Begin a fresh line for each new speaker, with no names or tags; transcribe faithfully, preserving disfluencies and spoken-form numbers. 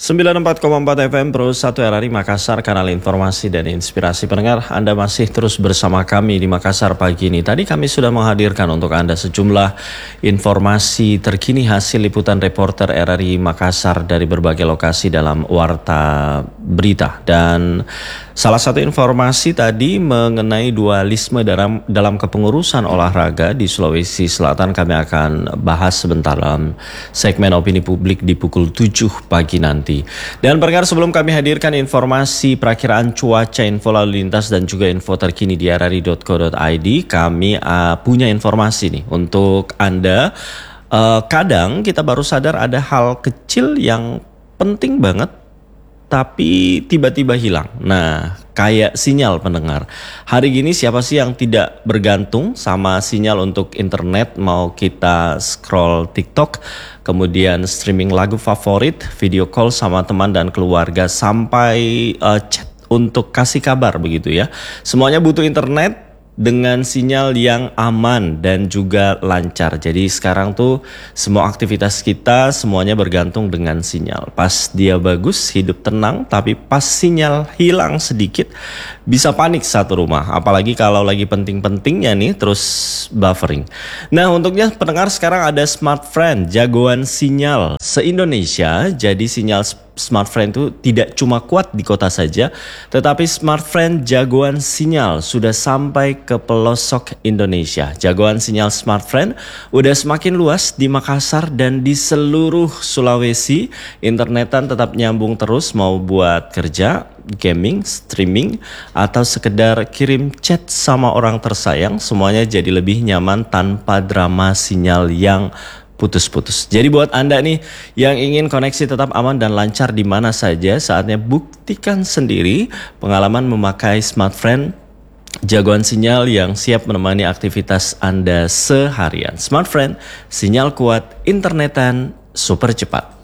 sembilan puluh empat koma empat F M Pro satu R R I Makassar, kanal informasi dan inspirasi pendengar. Anda masih terus bersama kami di Makassar pagi ini. Tadi kami sudah menghadirkan untuk Anda sejumlah informasi terkini hasil liputan reporter R R I Makassar dari berbagai lokasi dalam Warta Berita. Dan salah satu informasi tadi mengenai dualisme dalam, dalam kepengurusan olahraga di Sulawesi Selatan. Kami akan bahas sebentar dalam segmen opini publik di pukul tujuh pagi nanti. Dan pendengar, sebelum kami hadirkan informasi perakiraan cuaca, info lalu lintas dan juga info terkini di r r i dot co dot i d, kami uh, punya informasi nih untuk Anda. Uh, kadang kita baru sadar ada hal kecil yang penting banget tapi tiba-tiba hilang. Nah, kayak sinyal pendengar. Hari gini siapa sih yang tidak bergantung sama sinyal untuk internet, mau kita scroll TikTok, kemudian streaming lagu favorit, video call sama teman dan keluarga, sampai uh, chat untuk kasih kabar begitu ya. Semuanya butuh internet dengan sinyal yang aman dan juga lancar. Jadi sekarang tuh semua aktivitas kita semuanya bergantung dengan sinyal. Pas dia bagus, hidup tenang, tapi pas sinyal hilang sedikit bisa panik satu rumah. Apalagi kalau lagi penting-pentingnya nih terus buffering. Nah, untuknya pendengar sekarang ada Smartfren, jagoan sinyal se-Indonesia. Jadi sinyal Smartfren itu tidak cuma kuat di kota saja, tetapi Smartfren jagoan sinyal sudah sampai ke pelosok Indonesia. Jagoan sinyal Smartfren udah semakin luas di Makassar dan di seluruh Sulawesi. Internetan tetap nyambung terus, mau buat kerja, gaming, streaming, atau sekedar kirim chat sama orang tersayang, semuanya jadi lebih nyaman tanpa drama sinyal yang putus-putus. Jadi buat Anda nih yang ingin koneksi tetap aman dan lancar di mana saja, saatnya buktikan sendiri pengalaman memakai Smartfren, jagoan sinyal yang siap menemani aktivitas Anda seharian. Smartfren, sinyal kuat, internetan super cepat.